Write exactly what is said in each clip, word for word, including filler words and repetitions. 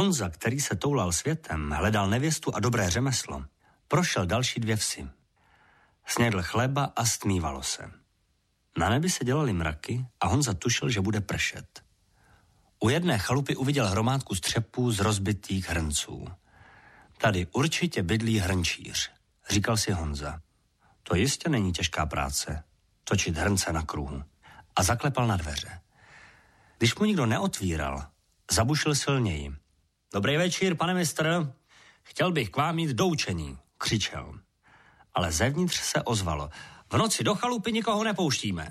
Honza, který se toulal světem, hledal nevěstu a dobré řemeslo, prošel další dvě vsi. Snědl chleba a stmívalo se. Na nebi se dělaly mraky a Honza tušil, že bude pršet. U jedné chalupy uviděl hromádku střepů z rozbitých hrnců. Tady určitě bydlí hrnčíř, říkal si Honza. To jistě není těžká práce, točit hrnce na kruhu. A zaklepal na dveře. Když mu nikdo neotvíral, zabušil silněji. Dobrý večír, pane mistr, chtěl bych k vám mít doučení, křičel. Ale zevnitř se ozvalo. V noci do chalupy nikoho nepouštíme.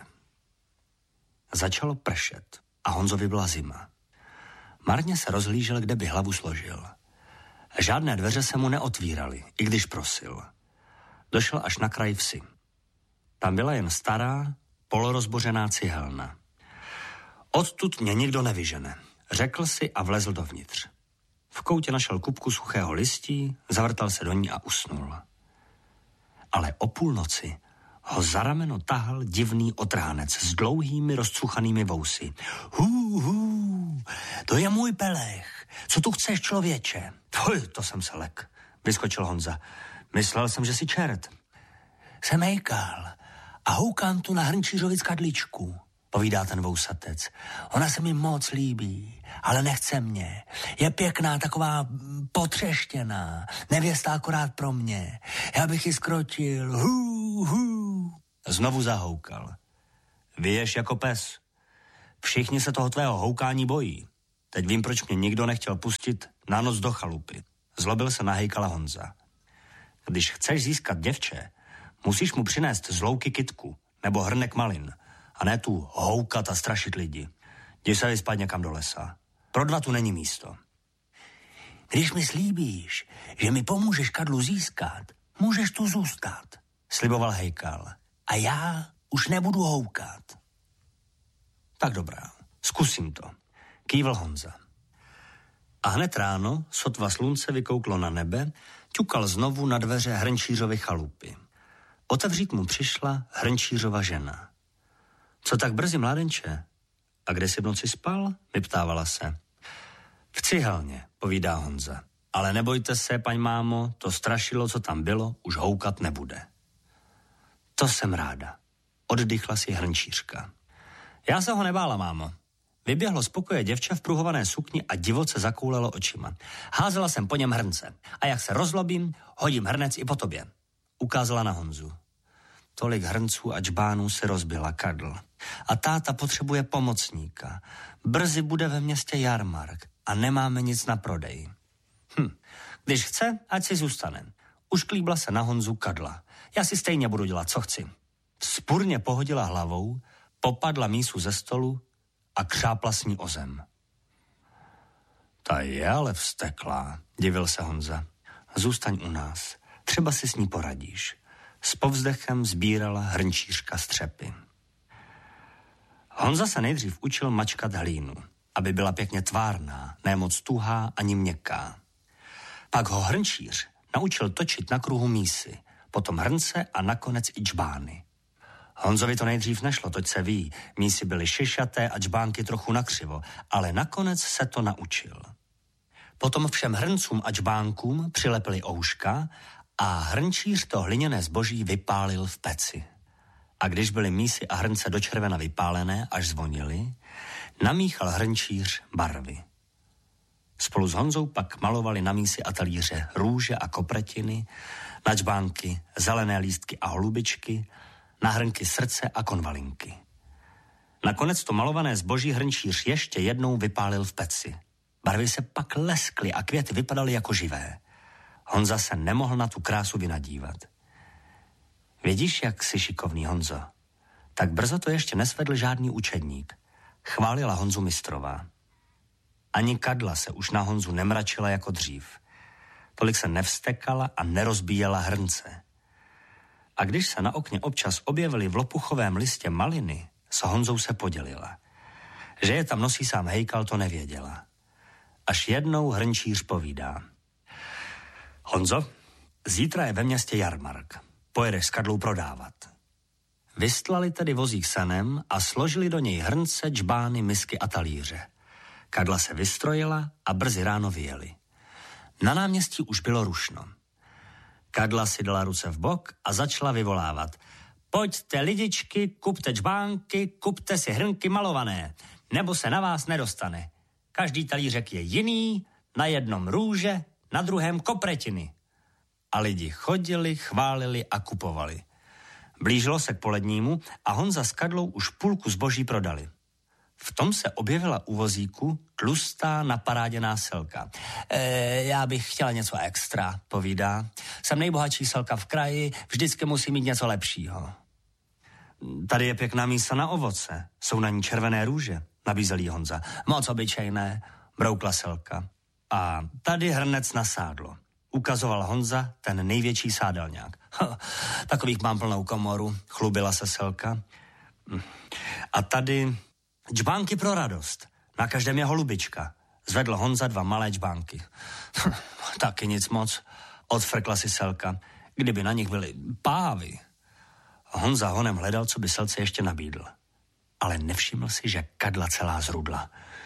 Začalo pršet a Honzovi byla zima. Marně se rozhlížel, kde by hlavu složil. Žádné dveře se mu neotvíraly, i když prosil. Došel až na kraj vsi. Tam byla jen stará, polorozbořená cihelna. Odtud mě nikdo nevyžene, řekl si a vlezl dovnitř. V koutě našel kupku suchého listí, zavrtal se do ní a usnul. Ale o půlnoci ho za rameno tahal divný otránec s dlouhými rozcuchanými vousy. Hů, hů, to je můj pelech. Co tu chceš, člověče? Tvoj, to jsem se lek, vyskočil Honza. Myslel jsem, že jsi čert. Jsem hejkal a houkám tu na hrnčířovi kadličku, povídá ten vousatec. Ona se mi moc líbí, ale nechce mě. Je pěkná, taková potřeštěná. Nevěsta akorát pro mě. Já bych ji skrotil. Hů, hů. Znovu zahoukal. Vyješ jako pes. Všichni se toho tvého houkání bojí. Teď vím, proč mě nikdo nechtěl pustit na noc do chalupy. Zlobil se na hejkala Honza. Když chceš získat děvče, musíš mu přinést z louky kytku nebo hrnek malin a ne tu houkat a strašit lidi. Jdi se vyspat někam do lesa. Pro dva tu není místo. Když mi slíbíš, že mi pomůžeš kadlu získat, můžeš tu zůstat, sliboval hejkal. A já už nebudu houkat. Tak dobrá, zkusím to, kývl Honza. A hned ráno, sotva slunce vykouklo na nebe, ťukal znovu na dveře hrnčířovy chalupy. Otevřít mu přišla hrnčířova žena. Co tak brzy, mládenče? A kde jsi v noci spal? Vyptávala se. V cihelně, povídá Honza. Ale nebojte se, paň mámo, to strašilo, co tam bylo, už houkat nebude. To jsem ráda, oddychla si hrnčířka. Já se ho nebála, mámo. Vyběhlo z pokoje děvče v pruhované sukni a divoce zakoulelo očima. Házela jsem po něm hrnce a jak se rozlobím, hodím hrnec i po tobě. Ukázala na Honzu. Tolik hrnců a džbánů se rozbila kadl. A táta potřebuje pomocníka. Brzy bude ve městě jarmark a nemáme nic na prodej. Hm, když chce, ať si zůstane. Ušklíbla se na Honzu kadla. Já si stejně budu dělat, co chci. Vzpurně pohodila hlavou, popadla mísu ze stolu a křápla s ní o zem. Ta je ale vzteklá, divil se Honza. Zůstaň u nás, třeba si s ní poradíš. S povzdechem sbírala hrnčířka střepy. Honza se nejdřív učil mačkat hlínu, aby byla pěkně tvárná, ne moc tuhá ani měkká. Pak ho hrnčíř naučil točit na kruhu mísy, potom hrnce a nakonec i džbány. Honzovi to nejdřív nešlo, toť se ví, mísy byly šišaté a džbánky trochu nakřivo, ale nakonec se to naučil. Potom všem hrncům a džbánkům přilepili ouška a hrnčíř to hliněné zboží vypálil v peci. A když byly mísy a hrnce do červena vypálené, až zvonily, namíchal hrnčíř barvy. Spolu s Honzou pak malovali na mísy a talíře růže a kopretiny, na džbánky zelené lístky a holubičky, na hrnky srdce a konvalinky. Nakonec to malované zboží hrnčíř ještě jednou vypálil v peci. Barvy se pak leskly a květy vypadaly jako živé. Honza se nemohl na tu krásu vynadívat. Vidíš, jak jsi šikovný, Honzo? Tak brzo to ještě nesvedl žádný učedník. Chválila Honzu mistrová. Ani kadla se už na Honzu nemračila jako dřív. Tolik se nevstekala a nerozbíjela hrnce. A když se na okně občas objevily v lopuchovém listě maliny, s Honzou se podělila. Že je tam nosí sám hejkal, to nevěděla. Až jednou hrnčíř povídá. Honzo, zítra je ve městě jarmark. Pojedeš s kadlou prodávat. Vystlali tedy vozík sanem a složili do něj hrnce, džbány, misky a talíře. Kadla se vystrojila a brzy ráno vyjeli. Na náměstí už bylo rušno. Kadla si dala ruce v bok a začala vyvolávat. Pojďte lidičky, kupte čbánky, kupte si hrnky malované, nebo se na vás nedostane. Každý talířek je jiný, na jednom růže, na druhém kopretiny. A lidi chodili, chválili a kupovali. Blížilo se k polednímu a Honza s Kadlou už půlku zboží prodali. V tom se objevila u vozíku tlustá naparáděná selka. E, já bych chtěla něco extra, povídá. Jsem nejbohatší selka v kraji, vždycky musím mít něco lepšího. Tady je pěkná místa na ovoce, jsou na ní červené růže, nabízel jí Honza. Moc obyčejné, broukla selka. A tady hrnec na sádlo. Ukazoval Honza ten největší sádelňák. Takových mám plnou komoru, chlubila se selka. A tady džbánky pro radost. Na každém je holubička. Zvedl Honza dva malé džbánky. Taky nic moc, odfrkla si selka. Kdyby na nich byly pávy. Honza honem hledal, co by selce ještě nabídl. Ale nevšiml si, že Kadla celá zrudla.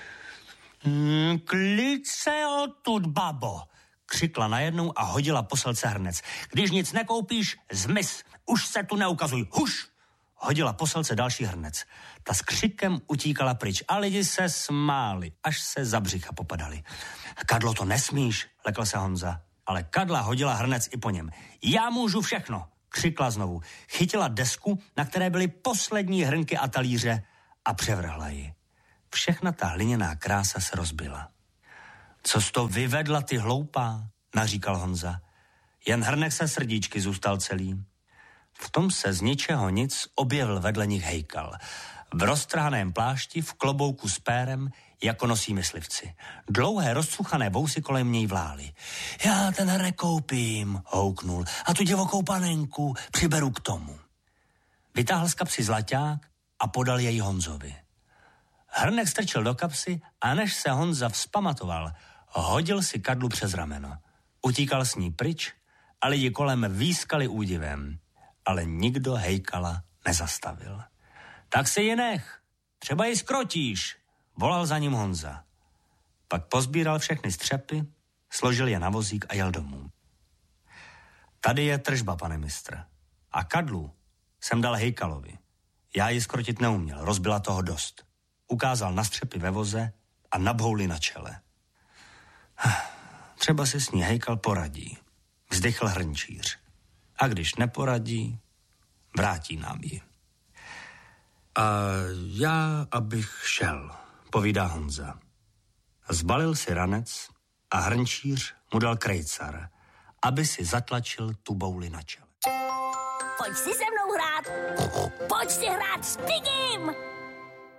Hmm, klid se odtud, babo, křikla najednou a hodila po selce hrnec. Když nic nekoupíš, zmiz, už se tu neukazuj, huš! Hodila po selce další hrnec. Ta s křikem utíkala pryč a lidi se smáli, až se za břicha popadali. Kadlo, to nesmíš, lekl se Honza. Ale Kadla hodila hrnec i po něm. Já můžu všechno, křikla znovu. Chytila desku, na které byly poslední hrnky a talíře a převrhla ji. Všechna ta hliněná krása se rozbila. Co jsi to vyvedla, ty hloupá, naříkal Honza. Jen hrnek se srdíčky zůstal celý. V tom se z ničeho nic objevil vedle nich Hejkal. V roztrhaném plášti, v klobouku s pérem, jako nosí myslivci. Dlouhé rozcuchané vousy kolem něj vlály. Já ten hrnek koupím, houknul, a tu divokou panenku přiberu k tomu. Vytáhl z kapsy zlaťák a podal jej Honzovi. Hrnek strčil do kapsy a než se Honza vzpamatoval, hodil si Kadlu přes rameno. Utíkal s ní pryč a lidi kolem výskali údivem. Ale nikdo Hejkala nezastavil. Tak si ji nech, třeba ji skrotíš, volal za ním Honza. Pak pozbíral všechny střepy, složil je na vozík a jel domů. Tady je tržba, pane mistr. A Kadlu jsem dal Hejkalovi. Já ji skrotit neuměl, rozbila toho dost. Ukázal na střepy ve voze a na bhouli na čele. Třeba si s ní Hejkal poradí, vzdychl hrnčíř. A když neporadí, vrátí nám ji. A já, abych šel, povídá Honza. Zbalil si ranec a hrnčíř mu dal krejcar, aby si zatlačil tu bouli na čele. Pojď si se mnou hrát, pojď si hrát s Pigim!